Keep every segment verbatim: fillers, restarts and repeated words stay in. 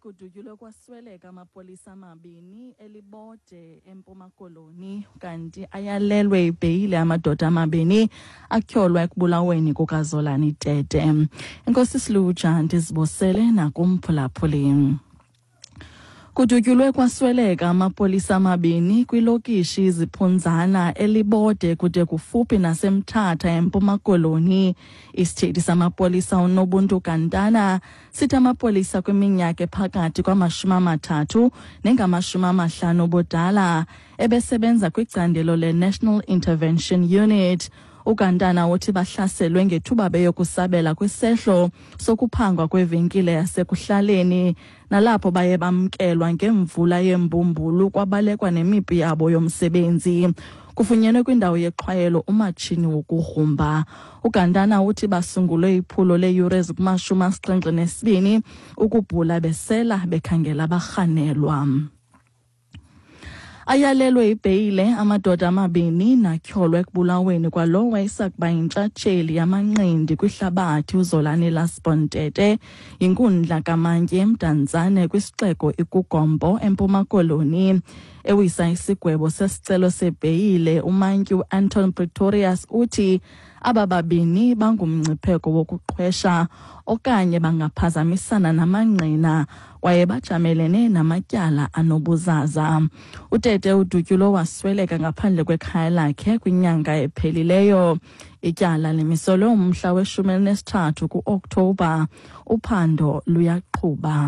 kudutyulwe kwasweleka amapolisa amabini elibode eMpuma Koloni kanti ayalelwe ibheyile amadoda amabini atyholwa ekubulaweni kukaZolani Tete. Inkosi Siluja ndizibosele nakumphulaphuli. Kudutyulwe kwasweleka amapolisa amabini kwilokishi Ziphunzana elibode kude kufuphi nasemthatha eMpuma Koloni. Isithethi samapolisa uNobuntu Kantana sithi amapolisa kwiminyaka ephakathi kwamashumi amathathu nengamashumi amahlanu obudala ebesebenza kwicandelo le-National Intervention Unit. uKantana uthi bahlaselwe ngethuba beyokusabela kwisehlo sokuphangwa kwevenkile yasekuhlaleni nalapho baye bamkelwa ngemvula yembumbulu kwabalekwa nemipi yabo yomsebenzi. Kufunyenwe kwindawo yexhwayelo umatshini wokugrumba. uKantana uthi basungulwe iphulo leeyure ezikumashumi asixhenxe nesibini ukubhula besela bekhangela abarhanelwa. Ayalelwe ibheyile amadoda amabini natyholwa ekubulaweni kwalowo wayesakuba yintshatsheli yamanqindi kwihlabathi uZolani Laspontete yinkundla kamantyi eMdantsane kwisixeko iKugombo eMpuma Koloni. Ewisa isigwebo sesicelo sebheyile umantyi uAnton Pretorius uthi aba babini bangumngcipheko wokuqhwesha okanye bangaphazamisana namangqina kwaye bajamelene namatyala anobuzaza. uTete udutyulo wasweleka ngaphandle kwekhaya lakhe kwinyanga ephelileyo. Ityala limiselwe umhla weshumi elinesithathu kuOktobha. Uphando luyaqhuba.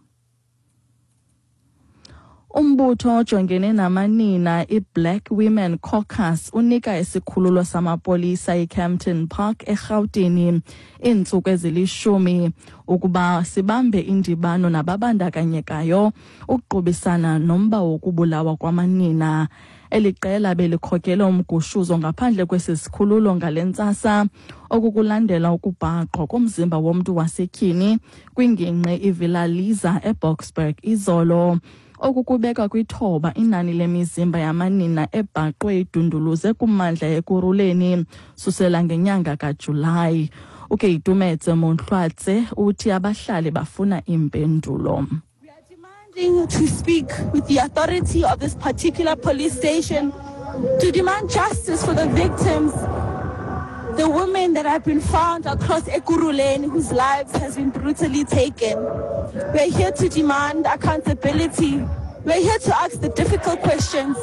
Umbutho ojongene namanina iBlack Women Caucus unika isikhululo samapolisa eCampton Park eGauteng iintsuku ezilishumi ukuba sibambe indibano nababandakanyekayo ukuqubisana nomba wokubulawa kwamanina. Eliqela belikhokela umgushuzo ngaphandle kwesisikhululo ngalentsasa okukulandela ukubhaqwa komzimba womntu wasetyhini kwingingqi iVilla Liza eBoksburg izolo. Okukubeka kwithoba inani lemizimba yamanina ebhaqwe idunduluze kummandla eKuruleni susela ngenyanga kaJulayi. uKeitumetse Monhlwatse uthi abahlali bafuna impendulo. We are demanding to speak with the authority of this particular police station to demand justice for the victims, the women that have been found across Ekurhuleni whose lives has been brutally taken. We're here to demand accountability. We're here to ask the difficult questions.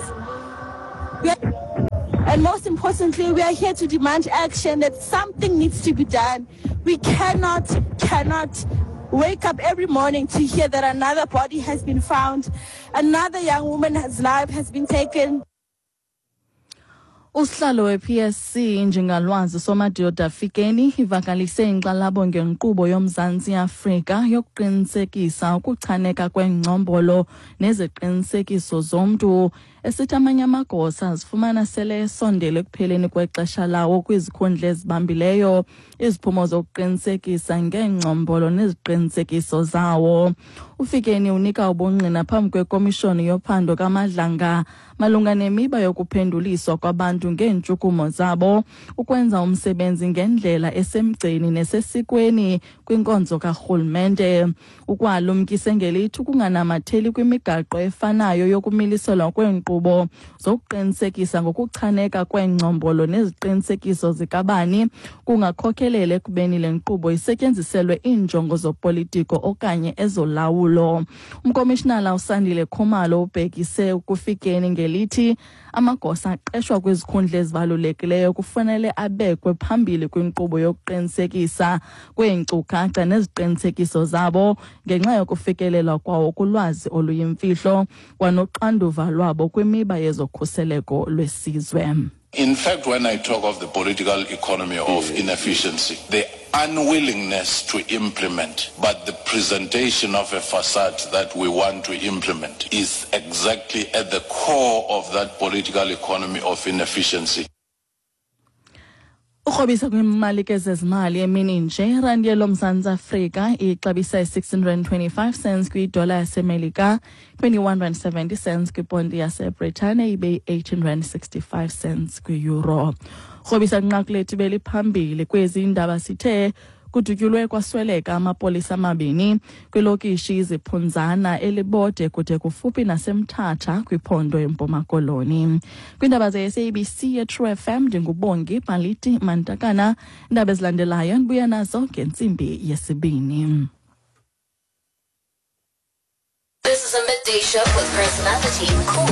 We're, and most importantly, we are here to demand action, that something needs to be done. We cannot, cannot wake up every morning to hear that another body has been found, another young woman's life has been taken. Usihlalo we-P S C Njengalwazi Somadoda Fikeni ivakalise inkxalabo ngenkqubo yoMzantsi Afrika yokuqinisekisa ukuchaneka kwengcombolo neziqinisekiso zomntu. Esithi amanye amagosa zifumana sele esondele ekupheleni kwexesha lawo kwizikhundla ezibambileyo iziphumo zokuqinisekisa ngengcombolo neziqinisekiso zawo. uFikeni unika ubungqina phambi kwekomishoni yophando kaMadlanga malunga nemiba yokuphenduliswa kwabantu ngeentshukumo zabo ukwenza umsebenzi ngendlela esemgceni nesesikweni kwinkonzo karhulumente. Ukwalumkise ngelithi ukunganamatheli kwimigaqo efanayo yokumiliselwa kweenkqubo zokuqinisekisa ngokuchaneka kwengcombolo neziqinisekiso zikabani kungakhokhelela ekubeni le nkqubo isetyenziselwe iinjongo zopolitiko okanye ezolawulo. Umkomishinala uSandile Khumalo ubhekise ukuFikeni ngelithi amagosa aqeshwa kwizikhundla ezibalulekileyo kufanele abekwe phambili kwinkqubo yokuqinisekisa kweenkcukacha neziqinisekiso zabo ngenxa yokufikelela kwawo kulwazi oluyimfihlo kwanoxanduva lwabo kwimiba yezokhuseleko lwesizwe. In fact, when I talk of the political economy of inefficiency, the unwillingness to implement, but the presentation of a facade that we want to implement is exactly at the core of that political economy of inefficiency. Ukhobisa kwimali kezezimali emini nje rand yelomzantsi Afrika ixabisa six hundred twenty-five cents kwidola yaseMelika, twenty-one rand seventy cents kwipondi yaseBritane, ibe eight hundred sixty-five cents kwi-euro. Ukhobisa nqakulethi beliphambili kwezi indaba sithe kudutyulwe kwasweleka amapolisa amabini kwilokishi iZiphunzana eLibode kude kufuphi naseMthatha kwiphondo eMpuma Koloni. Kwindaba ze-S A B C ye-True F M ndingubongi Paliti Mantakana. Indaba ezilandelayo ndibuya nazo ngentsimbi yesibini. This is a midday show with personality Cool.